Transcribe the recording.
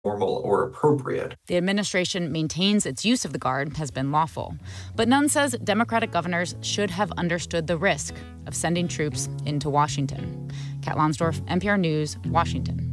normal or appropriate. The administration maintains its use of the Guard has been lawful. But Nunn says Democratic governors should have understood the risk of sending troops into Washington. Kat Lonsdorf, NPR News, Washington.